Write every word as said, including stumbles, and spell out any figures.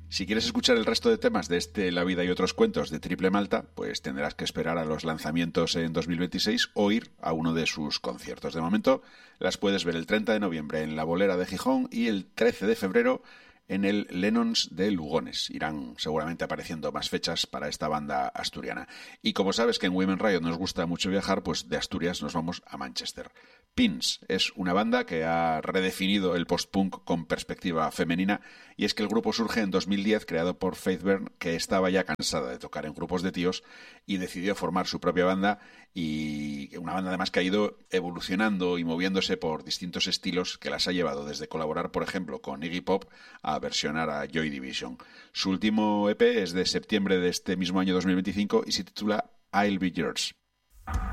Si quieres escuchar el resto de temas de este La vida y otros cuentos de Triple Malta, pues tendrás que esperar a los lanzamientos en dos mil veintiséis o ir a uno de sus conciertos. De momento las puedes ver el treinta de noviembre en La Bolera de Gijón y el trece de febrero en el Lennons de Lugones. Irán seguramente apareciendo más fechas para esta banda asturiana. Y como sabes que en Women Riot nos gusta mucho viajar, pues de Asturias nos vamos a Manchester. Pins es una banda que ha redefinido el post-punk con perspectiva femenina, y es que el grupo surge en dos mil diez, creado por Faith Byrne, que estaba ya cansada de tocar en grupos de tíos y decidió formar su propia banda, y una banda además que ha ido evolucionando y moviéndose por distintos estilos que las ha llevado desde colaborar, por ejemplo, con Iggy Pop a versionar a Joy Division. Su último E P es de septiembre de este mismo año dos mil veinticinco y se titula I'll Be Yours.